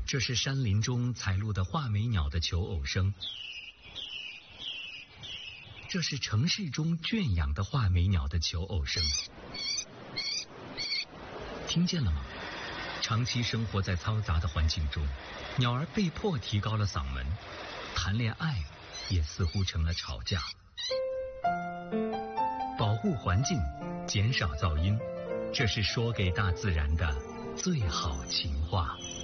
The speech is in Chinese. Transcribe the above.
这是山林中采录的画眉鸟的求偶声，这是城市中圈养的画眉鸟的求偶声。听见了吗？长期生活在嘈杂的环境中，鸟儿被迫提高了嗓门，谈恋爱也似乎成了吵架。保护环境，减少噪音，这是说给大自然的最好情话。